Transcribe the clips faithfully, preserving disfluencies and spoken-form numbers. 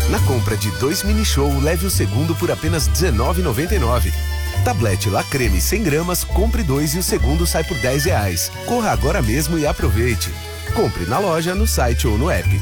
Na compra de dois mini show, leve o segundo por apenas dezenove reais e noventa e nove centavos. Tablete La Creme cem gramas, compre dois e o segundo sai por dez reais. Corra agora mesmo e aproveite. Compre na loja, no site ou no app.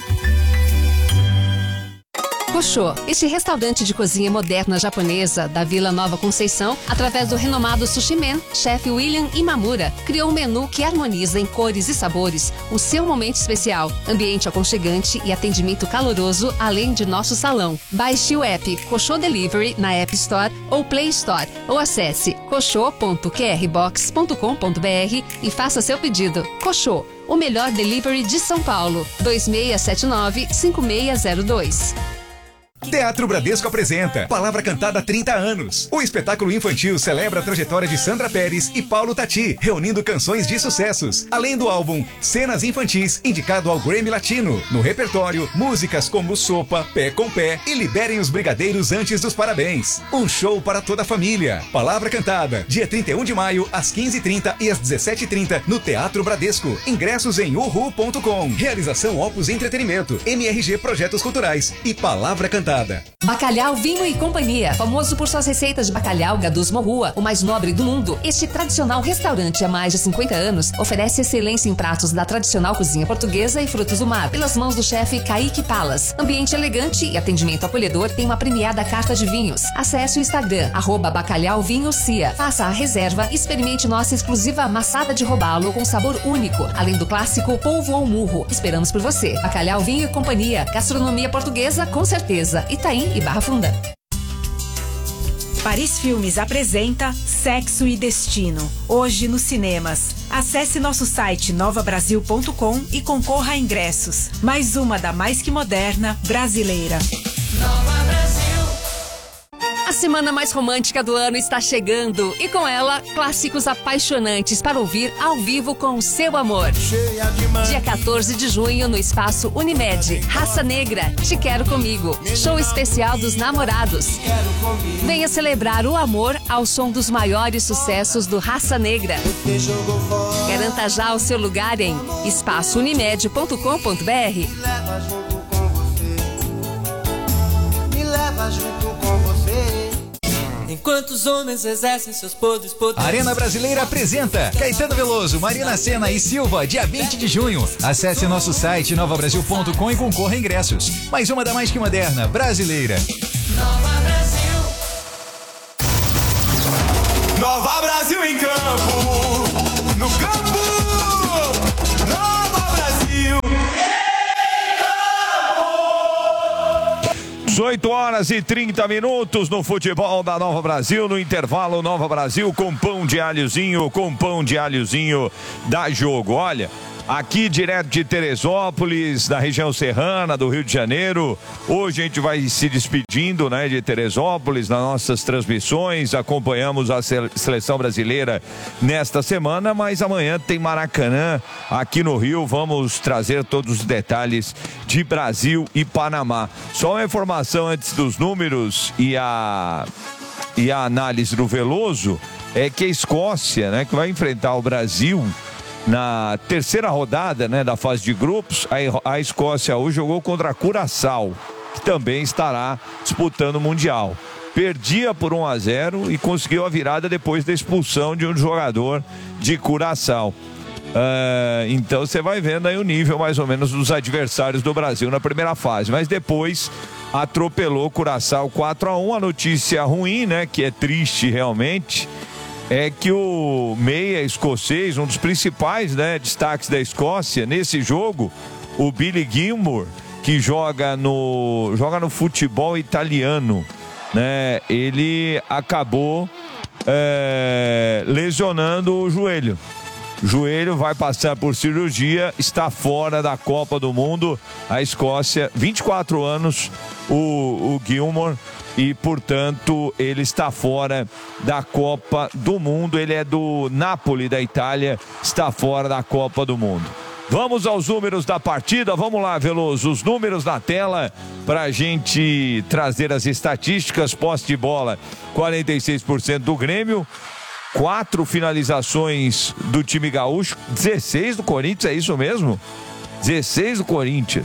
Koshô, este restaurante de cozinha moderna japonesa da Vila Nova Conceição, através do renomado Sushi Man, chefe William Imamura, criou um menu que harmoniza em cores e sabores o seu momento especial, ambiente aconchegante e atendimento caloroso, além de nosso salão. Baixe o app Koshô Delivery na App Store ou Play Store, ou acesse koshô ponto q r box ponto com ponto b r e faça seu pedido. Koshô, o melhor delivery de São Paulo. dois seis sete nove, cinco seis zero dois. Teatro Bradesco apresenta Palavra Cantada há trinta anos. O espetáculo infantil celebra a trajetória de Sandra Pérez e Paulo Tati, reunindo canções de sucessos. Além do álbum Cenas Infantis, indicado ao Grammy Latino. No repertório, músicas como Sopa, Pé com Pé e Liberem os Brigadeiros Antes dos Parabéns. Um show para toda a família. Palavra Cantada, dia trinta e um de maio, às quinze e trinta e às dezessete e trinta, no Teatro Bradesco. Ingressos em uhu ponto com. Realização Opus Entretenimento, M R G Projetos Culturais e Palavra Cantada. Bacalhau Vinho e Companhia, famoso por suas receitas de bacalhau Gadus Morrua, o mais nobre do mundo. Este tradicional restaurante há mais de cinquenta anos oferece excelência em pratos da tradicional cozinha portuguesa e frutos do mar, pelas mãos do chefe Kaique Palas. Ambiente elegante e atendimento acolhedor, tem uma premiada carta de vinhos. Acesse o Instagram, arroba Bacalhau Vinho Cia. Faça a reserva e experimente nossa exclusiva amassada de robalo com sabor único, além do clássico polvo ao murro. Esperamos por você. Bacalhau Vinho e Companhia, gastronomia portuguesa com certeza. Itaim e Barra Funda. Paris Filmes apresenta Sexo e Destino, hoje nos cinemas. Acesse nosso site nova brasil ponto com e concorra a ingressos. Mais uma da mais que moderna brasileira. Nova Brasil. A semana mais romântica do ano está chegando e com ela, clássicos apaixonantes para ouvir ao vivo com o seu amor. Dia quatorze de junho no Espaço Unimed, Raça Negra, Te Quero Comigo, show especial dos namorados. Venha celebrar o amor ao som dos maiores sucessos do Raça Negra. Garanta já o seu lugar em espaço unimed ponto com ponto b r. Me leva junto com você. Enquanto os homens exercem seus podres poderes. Arena Brasileira apresenta Caetano Veloso, Marina Sena e Silva, dia vinte de junho. Acesse nosso site nova brasil ponto com e concorra a ingressos. Mais uma da mais que moderna brasileira. Nova Brasil. Nova Brasil em campo. No campo. Nova Brasil. dezoito horas e trinta minutos no futebol da Nova Brasil, no intervalo Nova Brasil com pão de alhozinho, com pão de alhozinho da Jogo. Olha, aqui direto de Teresópolis, na região serrana do Rio de Janeiro. Hoje a gente vai se despedindo, né, de Teresópolis nas nossas transmissões. Acompanhamos a seleção brasileira nesta semana, mas amanhã tem Maracanã aqui no Rio. Vamos trazer todos os detalhes de Brasil e Panamá. Só uma informação antes dos números e a, e a análise do Veloso é que a Escócia, né, que vai enfrentar o Brasil na terceira rodada, né, da fase de grupos, a, a Escócia hoje jogou contra a Curaçao, que também estará disputando o Mundial. Perdia por um a zero e conseguiu a virada depois da expulsão de um jogador de Curaçao. Uh, então você vai vendo aí o nível mais ou menos dos adversários do Brasil na primeira fase, mas depois atropelou Curaçao quatro a um. A notícia ruim, né, que é triste realmente, é que o meia escocês, um dos principais, né, destaques da Escócia nesse jogo, o Billy Gilmour, que joga no, joga no futebol italiano, né, ele acabou é, lesionando o joelho. O joelho vai passar por cirurgia, está fora da Copa do Mundo. A Escócia, vinte e quatro anos, o, o Gilmour, e portanto ele está fora da Copa do Mundo. Ele é do Napoli, da Itália, está fora da Copa do Mundo. Vamos aos números da partida. Vamos lá, Veloso, os números na tela para a gente trazer as estatísticas. Posse de bola, quarenta e seis por cento do Grêmio. Quatro finalizações do time gaúcho, dezesseis do Corinthians, é isso mesmo? dezesseis do Corinthians.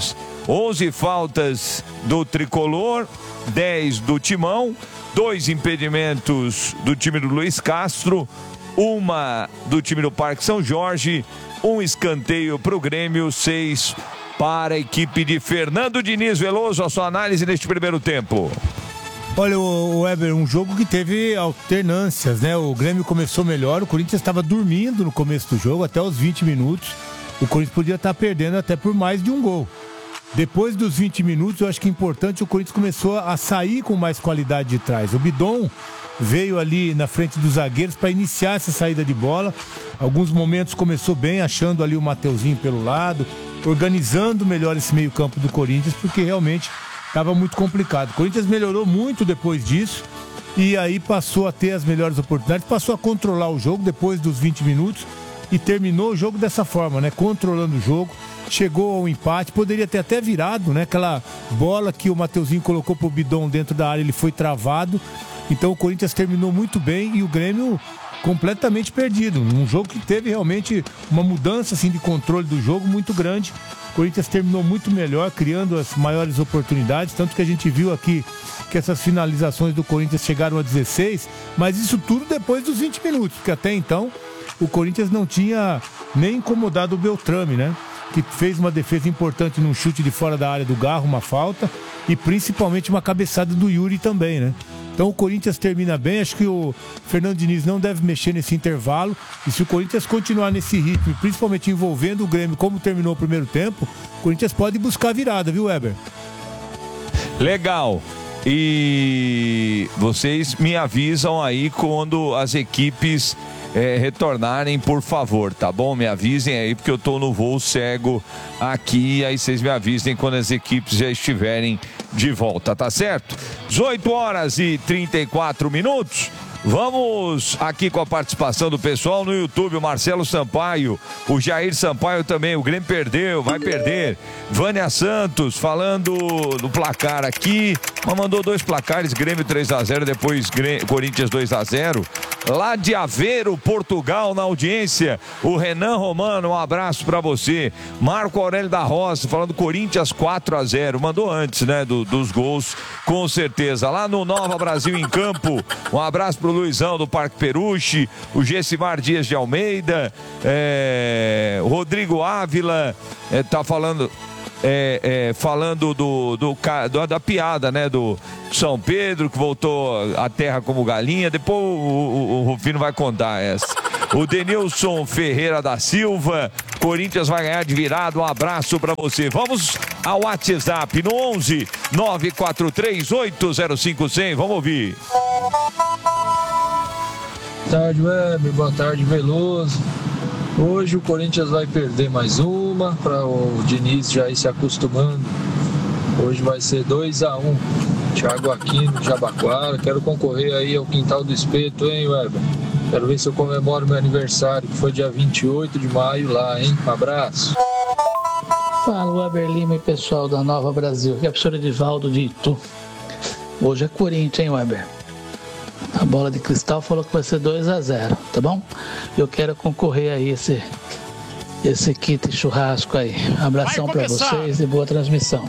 onze faltas do Tricolor, dez do Timão, dois impedimentos do time do Luiz Castro, uma do time do Parque São Jorge, um escanteio para o Grêmio, seis para a equipe de Fernando Diniz. Veloso, a sua análise neste primeiro tempo. Olha, o Weber, um jogo que teve alternâncias, né? O Grêmio começou melhor, o Corinthians estava dormindo no começo do jogo, até os vinte minutos. O Corinthians podia estar perdendo até por mais de um gol. Depois dos vinte minutos, eu acho que é importante, o Corinthians começou a sair com mais qualidade de trás. O Bidon veio ali na frente dos zagueiros para iniciar essa saída de bola. Alguns momentos começou bem, achando ali o Mateuzinho pelo lado, organizando melhor esse meio campo do Corinthians, porque realmente estava muito complicado. O Corinthians melhorou muito depois disso e aí passou a ter as melhores oportunidades, passou a controlar o jogo depois dos vinte minutos e terminou o jogo dessa forma, né? Controlando o jogo, chegou ao empate, poderia ter até virado, né? Aquela bola que o Mateuzinho colocou pro Bidon dentro da área, ele foi travado. Então o Corinthians terminou muito bem e o Grêmio completamente perdido. Um jogo que teve realmente uma mudança assim, de controle do jogo muito grande. O Corinthians terminou muito melhor, criando as maiores oportunidades, tanto que a gente viu aqui que essas finalizações do Corinthians chegaram a dezesseis, mas isso tudo depois dos vinte minutos, porque até então o Corinthians não tinha nem incomodado o Beltrame, né? Que fez uma defesa importante num chute de fora da área do Garro, uma falta, e principalmente uma cabeçada do Yuri também, né? Então o Corinthians termina bem, acho que o Fernando Diniz não deve mexer nesse intervalo, e se o Corinthians continuar nesse ritmo, principalmente envolvendo o Grêmio como terminou o primeiro tempo, o Corinthians pode buscar a virada, viu, Weber? Legal. E vocês me avisam aí quando as equipes é, retornarem, por favor, tá bom? Me avisem aí, porque eu tô no voo cego aqui, aí vocês me avisem quando as equipes já estiverem de volta, tá certo? dezoito horas e trinta e quatro minutos. Vamos aqui com a participação do pessoal no YouTube, o Marcelo Sampaio, o Jair Sampaio também, o Grêmio perdeu, vai perder. Vânia Santos falando do placar aqui, mas mandou dois placares, Grêmio três a zero, depois Grêmio, Corinthians dois a zero. Lá de Aveiro, Portugal, na audiência, o Renan Romano, um abraço pra você. Marco Aurélio da Roça, falando Corinthians quatro a zero, mandou antes, né, do, dos gols, com certeza. Lá no Nova Brasil em Campo, um abraço pro Luizão do Parque Peruche, o Gessimar Dias de Almeida, é, o Rodrigo Ávila, é, tá falando... É, é, falando do, do, do, da piada, né, do São Pedro, que voltou à terra como galinha. Depois o, o, o Rufino vai contar essa. O Denilson Ferreira da Silva, Corinthians vai ganhar de virada, um abraço pra você. Vamos ao WhatsApp no onze nove quatro três oito zero cinco zero zero, vamos ouvir. Boa tarde, Weber, boa tarde, Veloso. Hoje o Corinthians vai perder mais uma, para o Diniz já ir se acostumando. Hoje vai ser dois a um. Thiago Aquino, Jabaquara. Quero concorrer aí ao Quintal do Espeto, hein, Weber? Quero ver se eu comemoro meu aniversário, que foi dia vinte e oito de maio lá, hein? Um abraço. Fala, Weber Lima e pessoal da Nova Brasil. Aqui é o professor Edivaldo de Itu. Hoje é Corinthians, hein, Weber? A bola de cristal falou que vai ser dois a zero, tá bom? Eu quero concorrer aí esse, esse kit churrasco aí. Abração pra vocês e boa transmissão.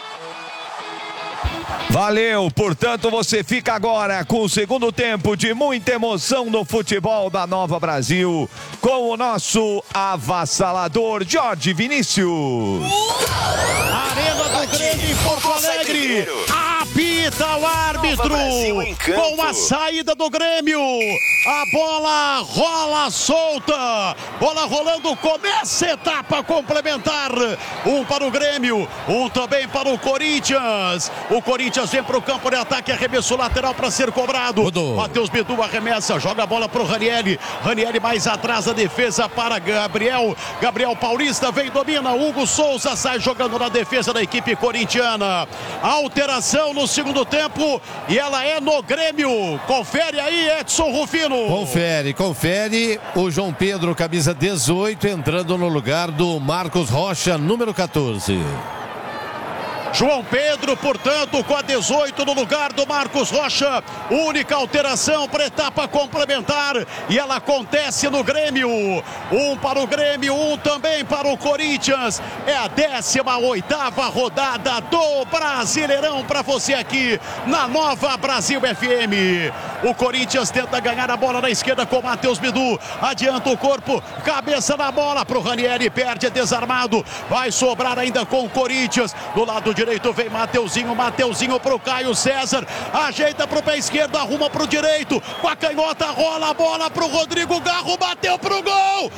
Valeu, portanto você fica agora com o segundo tempo de muita emoção no futebol da Nova Brasil, com o nosso avassalador Jorge Vinícius. Arena do Grêmio em Porto Alegre, apita o árbitro, com a saída do Grêmio, a bola rola solta, bola rolando, começa a etapa complementar, um para o Grêmio, um também para o Corinthians, o Corinthians vem para o campo de ataque, arremessou lateral para ser cobrado. Matheus Bidu arremessa, joga a bola para o Ranieri. Ranieri mais atrás da defesa para Gabriel. Gabriel Paulista vem, domina. Hugo Souza sai jogando na defesa da equipe corintiana. Alteração no segundo tempo e ela é no Grêmio. Confere aí, Edson Rufino. Confere, confere. O João Pedro, camisa dezoito, entrando no lugar do Marcos Rocha, número quatorze. João Pedro, portanto, com a dezoito no lugar do Marcos Rocha. Única alteração para a etapa complementar. E ela acontece no Grêmio. Um para o Grêmio, um também para o Corinthians. É a décima oitava rodada do Brasileirão para você aqui na Nova Brasil F M. O Corinthians tenta ganhar a bola na esquerda com o Matheus Bidu. Adianta o corpo, cabeça na bola para o Ranieri. Perde, é desarmado. Vai sobrar ainda com o Corinthians. Do lado direito vem Mateuzinho. Mateuzinho para o Caio César. Ajeita para o pé esquerdo, arruma para o direito. Com a canhota, rola a bola para o Rodrigo Garro. Bateu para o gol.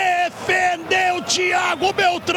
Defendeu Thiago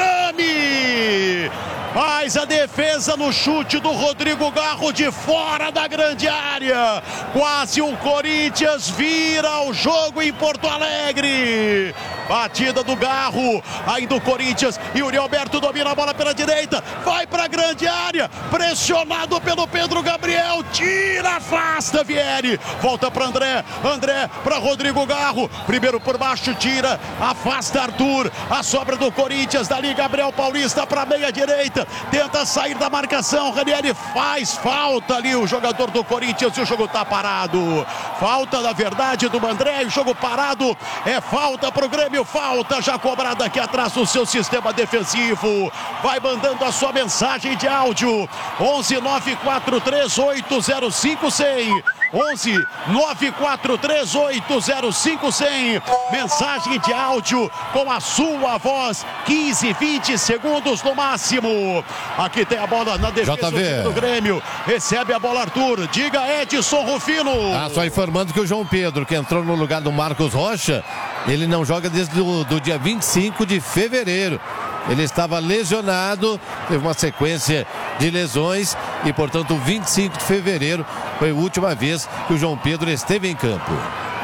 Beltrame. Faz a defesa no chute do Rodrigo Garro de fora da grande área. Quase o Corinthians vira o jogo em Porto Alegre. Batida do Garro, ainda o Corinthians. E o Yuri Alberto domina a bola pela direita. Vai para a grande área. Pressionado pelo Pedro Gabriel. Tira, afasta Vieri. Volta para André. André para Rodrigo Garro. Primeiro por baixo, tira. Afasta Arthur. A sobra do Corinthians. Dali Gabriel Paulista para meia direita. Tenta sair da marcação. Ranieri faz falta ali. O jogador do Corinthians. E o jogo está parado. Falta, na verdade, do André. O jogo parado. É falta para o Grêmio. Falta já cobrada aqui atrás do seu sistema defensivo. Vai mandando a sua mensagem de áudio. onze nove quatro três oito zero cinco cem. onze nove quatro três oito zero cinco cem. Mensagem de áudio com a sua voz. quinze, vinte segundos no máximo. Aqui tem a bola na defesa do Grêmio. Recebe a bola Arthur. Diga Edson Rufino. Ah, só informando que o João Pedro, que entrou no lugar do Marcos Rocha, ele não joga desde o do dia vinte e cinco de fevereiro. Ele estava lesionado, teve uma sequência de lesões e, portanto, vinte e cinco de fevereiro foi a última vez que o João Pedro esteve em campo.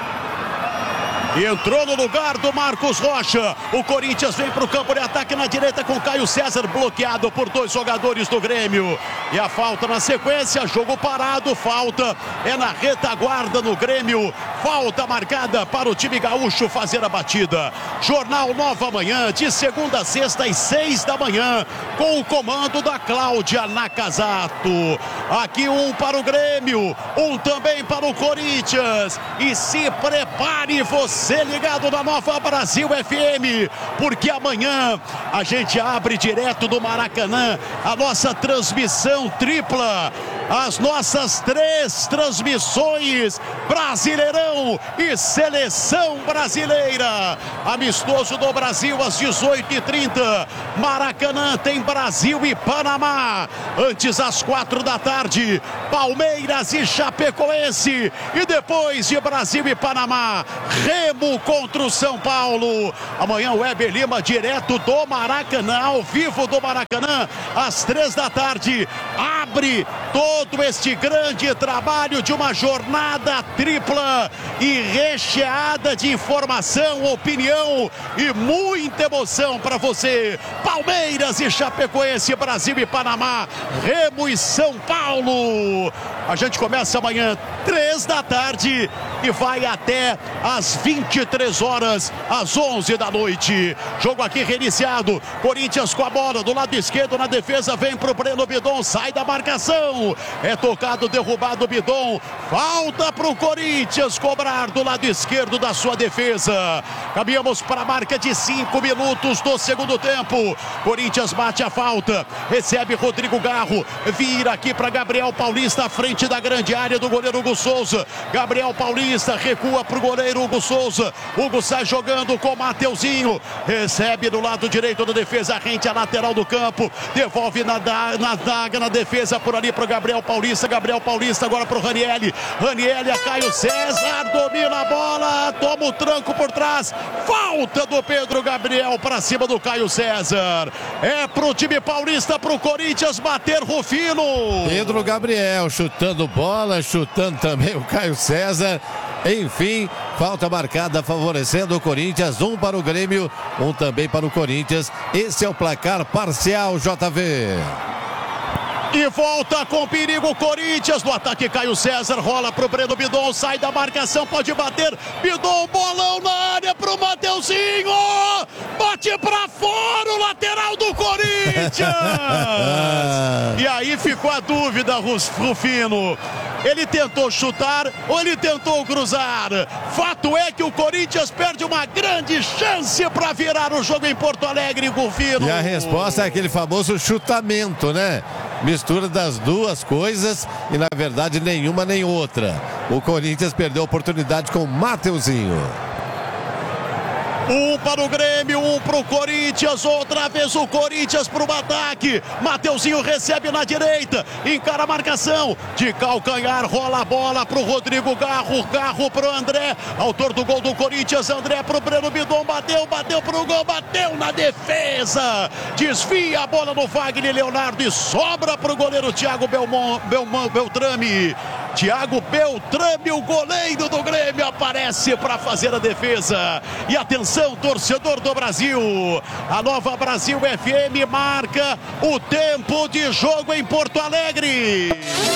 Entrou no lugar do Marcos Rocha. O Corinthians vem para o campo de ataque na direita com Caio César, bloqueado por dois jogadores do Grêmio. E a falta na sequência, jogo parado, falta é na retaguarda no Grêmio. Falta marcada para o time gaúcho fazer a batida. Jornal Nova Manhã, de segunda a sexta às seis da manhã, com o comando da Cláudia Nakazato. Aqui um para o Grêmio, um também para o Corinthians. E se prepare você ligado na Nova Brasil F M, porque amanhã a gente abre direto do Maracanã a nossa transmissão tripla. As nossas três transmissões, Brasileirão e Seleção Brasileira. Amistoso do Brasil às dezoito e trinta. Maracanã tem Brasil e Panamá. Antes às quatro da tarde, Palmeiras e Chapecoense. E depois de Brasil e Panamá, Remo contra o São Paulo. Amanhã o Weber Lima direto do Maracanã, ao vivo do Maracanã, às três da tarde. Abre todo Todo este grande trabalho de uma jornada tripla e recheada de informação, opinião e muita emoção para você. Palmeiras e Chapecoense, Brasil e Panamá, Remo e São Paulo. A gente começa amanhã, três da tarde e vai até às vinte e três horas, às onze da noite. Jogo aqui reiniciado. Corinthians com a bola do lado esquerdo na defesa, vem pro Breno Bidon, sai da marcação. É tocado, derrubado o Bidon. Falta pro Corinthians cobrar do lado esquerdo da sua defesa. Caminhamos para a marca de cinco minutos do segundo tempo. Corinthians bate a falta. Recebe Rodrigo Garro. Vira aqui para Gabriel Paulista, à frente da grande área do goleiro Hugo Souza. Gabriel Paulista recua pro goleiro Hugo Souza. Hugo sai jogando com Mateuzinho. Recebe do lado direito da defesa, rente a lateral do campo. Devolve na daga na defesa por ali pro Gabriel Paulista. Gabriel Paulista agora pro Ranieri. Ranieri a Caio César. Domina a bola. Toma o tranco por trás. Falta do Pedro Gabriel para cima do Caio César. É pro time paulista, pro Corinthians bater Rufino. Pedro Gabriel chutando bola, chutando também o Caio César. Enfim, falta marcada favorecendo o Corinthians. Um para o Grêmio, um também para o Corinthians. Esse é o placar parcial, J V. E volta com perigo o Corinthians. No ataque Caio César, rola pro Breno Bidon, sai da marcação, pode bater. Bidon, bolão na área pro Mateuzinho. Bate pra fora o lateral do Corinthians. E aí ficou a dúvida, Rufino. Ele tentou chutar ou ele tentou cruzar? Fato é que o Corinthians perde uma grande chance para virar o jogo em Porto Alegre, Rufino. E a resposta é aquele famoso chutamento, né? Mistura das duas coisas e na verdade nenhuma nem outra. O Corinthians perdeu a oportunidade com o Mateuzinho. Um para o Grêmio, um para o Corinthians, outra vez o Corinthians para o ataque. Mateuzinho recebe na direita, encara a marcação, de calcanhar, rola a bola para o Rodrigo Garro, Garro para o André, autor do gol do Corinthians, André para o Breno Bidon, bateu, bateu para o gol, bateu na defesa, desvia a bola no Wagner Leonardo e sobra para o goleiro Thiago Belmont, Belmont, Beltrame. Thiago Beltrame, o goleiro do Grêmio, aparece para fazer a defesa. E atenção, torcedor do Brasil, a Nova Brasil F M marca o tempo de jogo em Porto Alegre.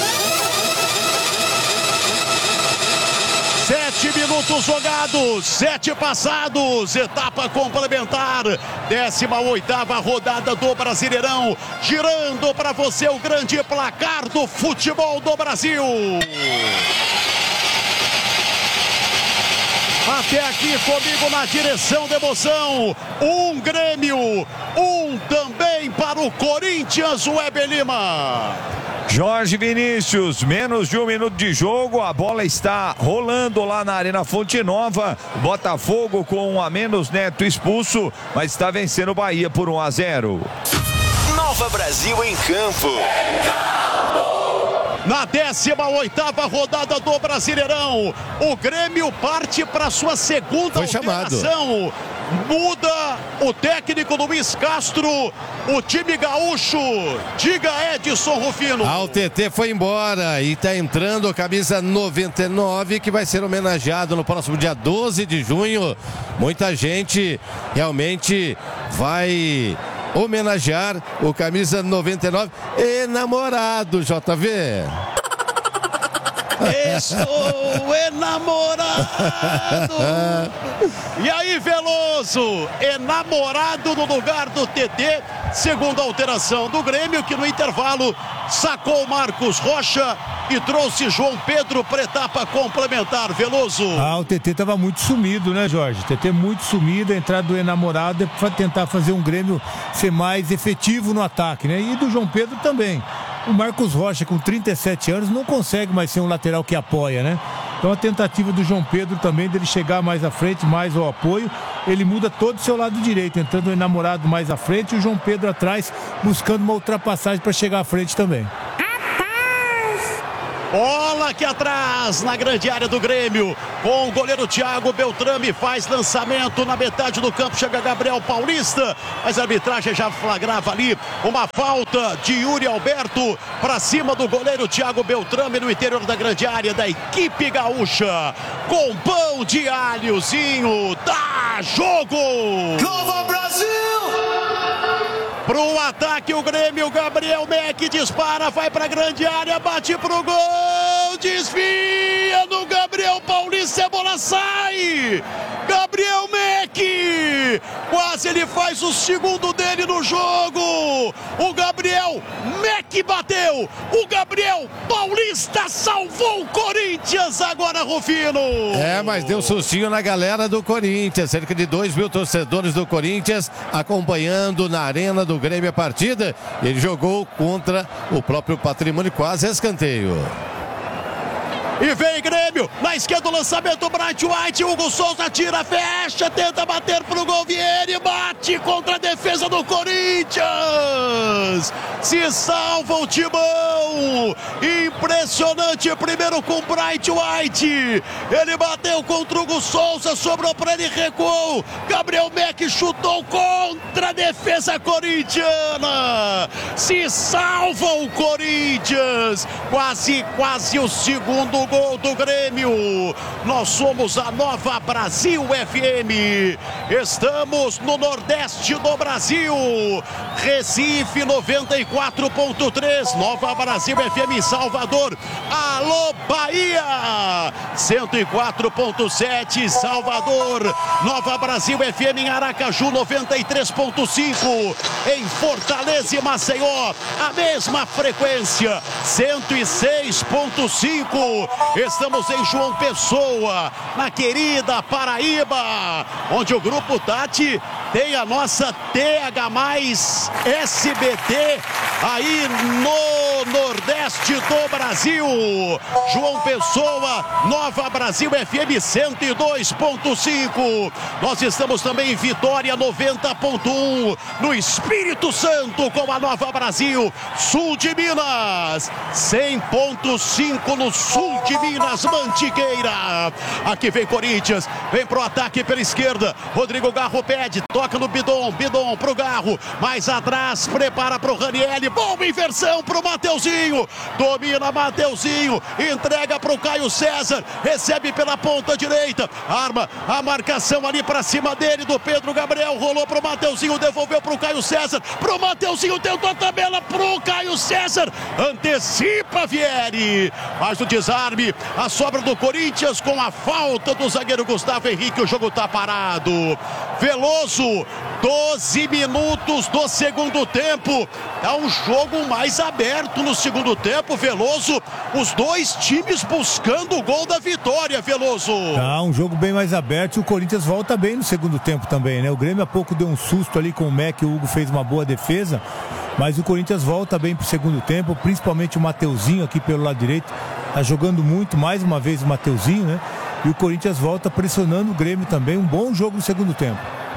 Sete minutos jogados, sete passados, etapa complementar, décima oitava rodada do Brasileirão, girando para você o grande placar do futebol do Brasil. Até aqui comigo na direção da emoção, um Grêmio, um também para o Corinthians, o Weber Lima. Jorge Vinícius, menos de um minuto de jogo, a bola está rolando lá na Arena Fonte Nova, Botafogo com um a menos, Neto expulso, mas está vencendo o Bahia por um a zero. Nova Brasil em campo. Na décima oitava rodada do Brasileirão, o Grêmio parte para sua segunda Foi alteração. Chamado. Muda o técnico Luiz Castro, o time gaúcho. Diga, Edson Rufino. Ah, o T T foi embora e está entrando a camisa noventa e nove, que vai ser homenageado no próximo dia doze de junho. Muita gente realmente vai homenagear o camisa noventa e nove, enamorado, J V. Estou enamorado. E aí, Veloso, enamorado no lugar do T T, segunda alteração do Grêmio, que no intervalo sacou Marcos Rocha e trouxe João Pedro para etapa complementar. Veloso. Ah, o T T estava muito sumido, né, Jorge? O T T muito sumido, a entrada do enamorado é para tentar fazer um Grêmio ser mais efetivo no ataque, né? E do João Pedro também. O Marcos Rocha, com trinta e sete anos, não consegue mais ser um lateral que apoia, né? Então a tentativa do João Pedro também, dele chegar mais à frente, mais ao apoio, ele muda todo o seu lado direito, entrando o enamorado mais à frente e o João Pedro atrás, buscando uma ultrapassagem para chegar à frente também. Bola aqui atrás, na grande área do Grêmio, com o goleiro Thiago Beltrame, faz lançamento na metade do campo, chega Gabriel Paulista, mas a arbitragem já flagrava ali uma falta de Yuri Alberto para cima do goleiro Thiago Beltrame no interior da grande área da equipe gaúcha, com pão de alhozinho, dá jogo! Nova Brasil! Pro ataque o Grêmio, Gabriel Meck dispara, vai pra grande área, bate pro gol, desvia no Gabriel Paulista, a bola sai! Gabriel Meck! Quase ele faz o segundo dele no jogo! O Gabriel Meck bateu! O Gabriel Paulista salvou o Corinthians agora, Rufino! É, mas deu sustinho na galera do Corinthians, cerca de dois mil torcedores do Corinthians acompanhando na arena do Grêmio a partida. Ele jogou contra o próprio Patrimônio, quase escanteio. E vem Grêmio, na esquerda o lançamento, Bright White, Hugo Souza tira, fecha, tenta bater pro gol, Vieri bate contra a defesa do Corinthians, se salva o Timão, impressionante, primeiro com Bright White, ele bateu contra o Hugo Souza, sobrou para ele, recuou, Gabriel Meck chutou contra a defesa corintiana, se salva o Corinthians, quase, quase o segundo gol do Grêmio. Nós somos a Nova Brasil F M. Estamos no Nordeste do Brasil. Recife noventa e quatro ponto três. Nova Brasil F M em Salvador. Alô, Bahia! cento e quatro ponto sete, Salvador. Nova Brasil F M em Aracaju, noventa e três ponto cinco. Em Fortaleza e Maceió, a mesma frequência, cento e seis ponto cinco. Estamos em João Pessoa, na querida Paraíba, onde o Grupo Tati tem a nossa T H mais S B T aí no Nordeste do Brasil. João Pessoa, Nova Brasil F M cento e dois ponto cinco. Nós estamos também em Vitória noventa ponto um, no Espírito Santo com a Nova Brasil, sul de Minas, cem ponto cinco no sul de Minas, Mantiqueira. Aqui vem Corinthians, vem pro ataque pela esquerda, Rodrigo Garro pede, toca no Bidon, Bidon pro Garro, mais atrás, prepara pro Ranieri, boa inversão pro Mateuzinho, domina Mateuzinho, entrega pro Caio César, recebe pela ponta direita, arma a marcação ali pra cima dele do Pedro Gabriel, rolou pro Mateuzinho, devolveu pro Caio César, pro Mateuzinho, tentou a tabela pro Caio César, antecipa Vieri, faz o desarme, a sobra do Corinthians com a falta do zagueiro Gustavo Henrique, o jogo tá parado. Veloso, doze minutos do segundo tempo, é um jogo mais aberto no segundo tempo, Veloso, os dois times buscando o gol da vitória, Veloso. Tá, um jogo bem mais aberto e o Corinthians volta bem no segundo tempo também, né? O Grêmio há pouco deu um susto ali com o Mac, o Hugo fez uma boa defesa, mas o Corinthians volta bem pro segundo tempo, principalmente o Mateuzinho aqui pelo lado direito, tá jogando muito, mais uma vez o Mateuzinho, né? E o Corinthians volta pressionando o Grêmio também, um bom jogo no segundo tempo.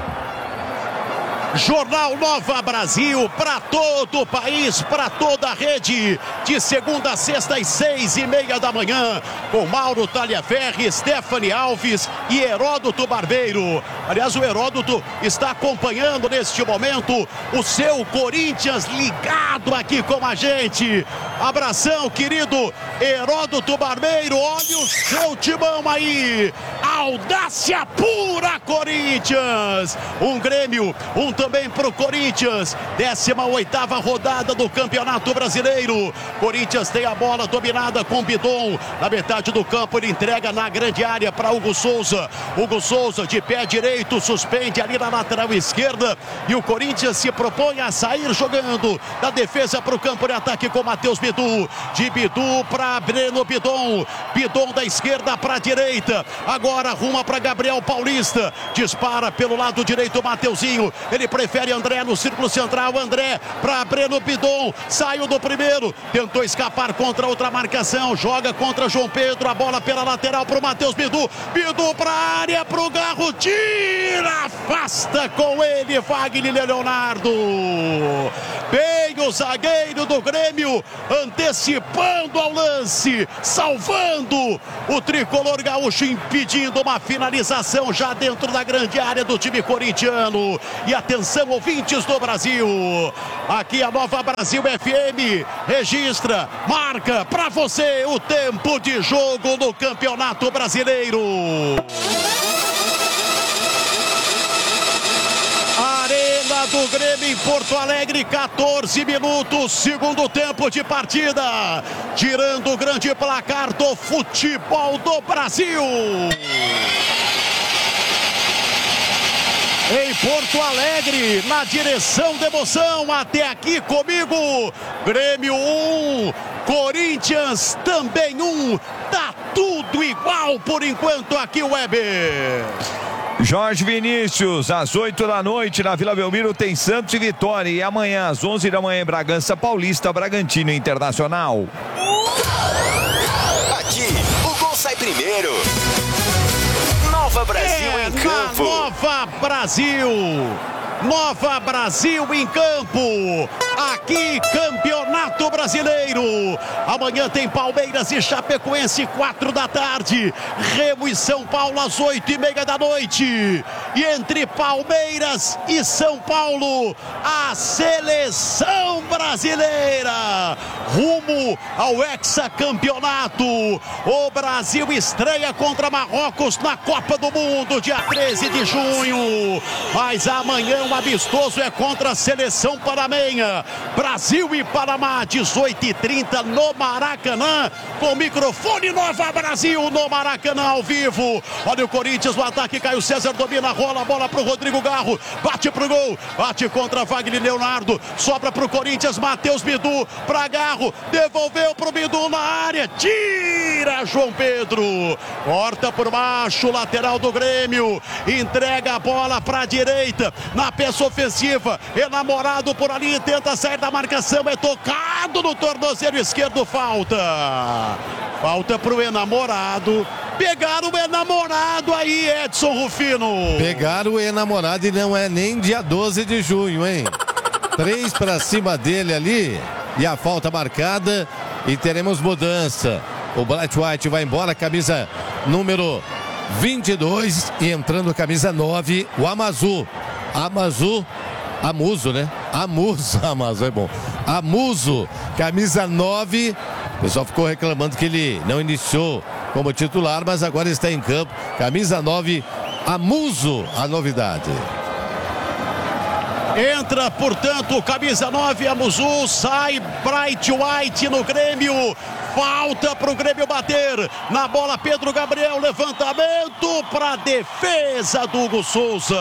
Jornal Nova Brasil para todo o país, para toda a rede, de segunda a sexta às seis e meia da manhã, com Mauro Talhaferri, Stephanie Alves e Heródoto Barbeiro. Aliás, o Heródoto está acompanhando neste momento o seu Corinthians ligado aqui com a gente. Abração, querido Heródoto Barbeiro, olha o seu timão aí, audácia pura, Corinthians. Um Grêmio, um também para o Corinthians, décima oitava rodada do Campeonato Brasileiro. Corinthians tem a bola dominada com Bidon, na metade do campo ele entrega na grande área para Hugo Souza. Hugo Souza de pé direito, suspende ali na lateral esquerda e o Corinthians se propõe a sair jogando da defesa para o campo de ataque com Matheus Bidu, de Bidu para Breno Bidon, Bidon da esquerda para a direita, agora arruma para Gabriel Paulista, dispara pelo lado direito Mateuzinho, ele prefere André no círculo central, André para Breno Bidon, saiu do primeiro, tentou escapar contra outra marcação, joga contra João Pedro, a bola pela lateral para o Matheus Bidu, Bidu para a área, para o Garro, tira, afasta com ele Wagner Leonardo, bem o zagueiro do Grêmio, antecipando ao lance, salvando o tricolor gaúcho, impedindo uma finalização já dentro da grande área do time corintiano. E atenção, ouvintes do Brasil, aqui a Nova Brasil F M registra, marca para você o tempo de jogo no Campeonato Brasileiro. Arena do Grêmio em Porto Alegre, quatorze minutos, segundo tempo de partida, tirando o grande placar do futebol do Brasil. Em Porto Alegre, na direção da emoção, até aqui comigo, Grêmio um, Corinthians também um, tá tudo igual por enquanto aqui, Weber. Jorge Vinícius, às oito da noite na Vila Belmiro tem Santos e Vitória, e amanhã às onze da manhã em Bragança Paulista, Bragantino Internacional. Aqui, o gol sai primeiro. Nova Brasil é em campo. Nova Brasil. Nova Brasil em campo. Aqui, Campeonato Brasileiro. Amanhã tem Palmeiras e Chapecoense, quatro da tarde. Remo e São Paulo às oito e meia da noite. E entre Palmeiras e São Paulo, a seleção brasileira. rumo ao hexacampeonato. O Brasil estreia contra Marrocos na Copa do Mundo, dia treze de junho. Mas amanhã o amistoso é contra a seleção panamenha. Brasil e Panamá, dezoito e trinta no Maracanã. Com microfone Nova Brasil no Maracanã ao vivo. Olha o Corinthians no ataque, Caio César domina, rola a bola pro Rodrigo Garro. Bate pro gol, bate contra Wagner Leonardo. Sobra pro Corinthians, Matheus Bidu pra Garro. Devolveu pro Bidu na área. Tira João Pedro. Corta por baixo, lateral do Grêmio. Entrega a bola pra direita. Na peça ofensiva. Enamorado por ali. Tenta sair da marcação. É tocado no tornozelo esquerdo. Falta. Falta pro enamorado. Pegaram o enamorado aí, Edson Rufino. Pegaram o enamorado e não é nem dia doze de junho, hein? Três pra cima dele ali. E a falta marcada. E teremos mudança. O Bright White vai embora, camisa número vinte e dois. E entrando camisa nove, o Amazu. Amazu. Amuso, né? Amuso. Amazu é bom. Amuso, camisa nove. O pessoal ficou reclamando que ele não iniciou como titular, mas agora está em campo. Camisa nove, Amuso, a novidade. Entra, portanto, camisa nove, Amuzu, sai Bright White no Grêmio. Falta para o Grêmio bater. Na bola, Pedro Gabriel, levantamento para defesa do Hugo Souza.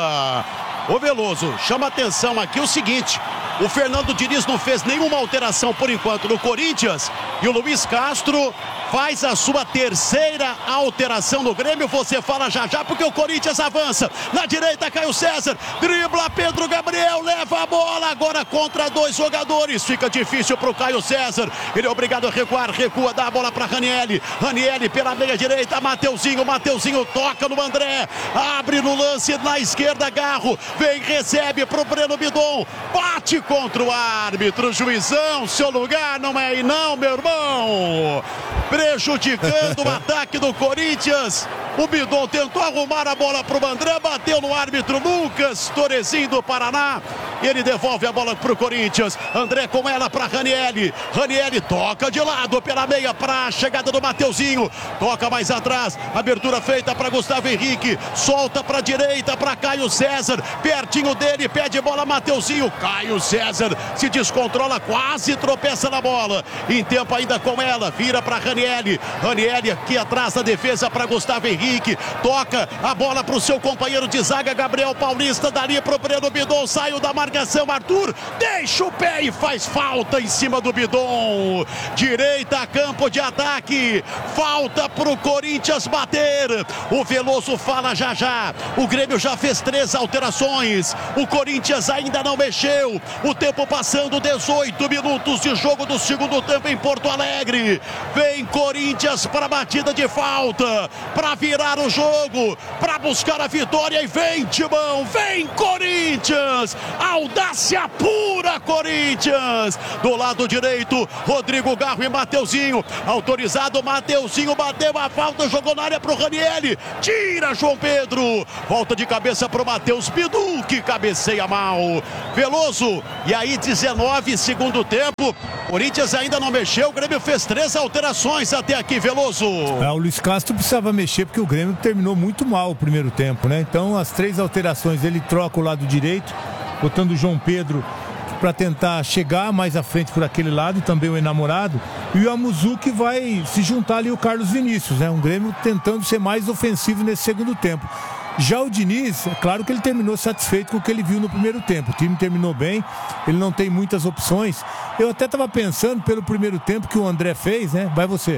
Ô Veloso, chama atenção aqui o seguinte: o Fernando Diniz não fez nenhuma alteração por enquanto no Corinthians. E o Luiz Castro faz a sua terceira alteração no Grêmio. Você fala já já, porque o Corinthians avança. Na direita, Caio César. Dribla Pedro Gabriel, leva a bola. Agora contra dois jogadores. Fica difícil para o Caio César. Ele é obrigado a recuar. Recua, dá a bola para Ranieri. Ranieri pela meia direita. Mateuzinho. Mateuzinho toca no André. Abre no lance na esquerda. Garro. Vem, recebe para o Breno Bidon. Bate contra o árbitro. Juizão, seu lugar não é aí não, meu irmão. Prejudicando o ataque do Corinthians. O Bidon tentou arrumar a bola para o André, bateu no árbitro Lucas Torezinho do Paraná. Ele devolve a bola para o Corinthians. André com ela para Ranieri. Ranieri toca de lado pela meia para a chegada do Mateuzinho. Toca mais atrás. Abertura feita para Gustavo Henrique. Solta para a direita para Caio César. Pertinho dele, pede bola Mateuzinho. Caio César se descontrola, quase tropeça na bola. Em tempo ainda com ela. Vira para Ranieri. Ranieri aqui atrás da defesa para Gustavo Henrique. Toca a bola para o seu companheiro de zaga, Gabriel Paulista. Dali para o Breno Bidon. Saiu da marcação. Arthur deixa o pé e faz falta em cima do Bidon. Direita, campo de ataque. Falta para o Corinthians bater. O Veloso fala já já. O Grêmio já fez três alterações. O Corinthians ainda não mexeu. O tempo passando, dezoito minutos de jogo do segundo tempo em Porto Alegre. Vem Corinthians para a batida de falta, para virar o jogo, para buscar a vitória. E vem Timão, vem Corinthians. Audácia pura, Corinthians. Do lado direito, Rodrigo Garro e Mateuzinho. Autorizado, Mateuzinho bateu a falta, jogou na área para o Ranieri. Tira João Pedro. Volta de cabeça para o Matheus Bidu, que cabeceia mal. Veloso. E aí, dezenove, segundo tempo. Corinthians ainda não mexeu. O Grêmio fez três alterações até aqui, Veloso. É, o Luiz Castro precisava mexer porque o Grêmio terminou muito mal o primeiro tempo, né? Então, as três alterações, ele troca o lado direito, botando o João Pedro para tentar chegar mais à frente por aquele lado, e também o enamorado, e o Amuzu, que vai se juntar ali o Carlos Vinícius, né? Um Grêmio tentando ser mais ofensivo nesse segundo tempo. Já o Diniz, é claro que ele terminou satisfeito com o que ele viu no primeiro tempo. O time terminou bem, ele não tem muitas opções. Eu até estava pensando pelo primeiro tempo que o André fez, né? Vai você.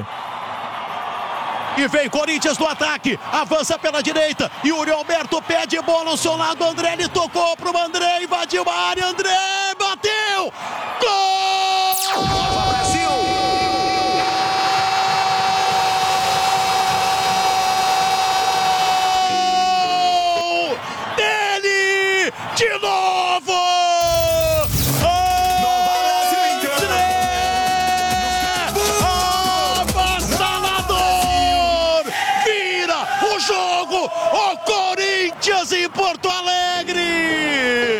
E vem Corinthians no ataque, avança pela direita, Yuri Alberto pede bola ao seu lado, André, ele tocou pro André, invadiu a área, André bateu, gol! Nova Brasil! Dele, de novo! O Corinthians em Porto Alegre.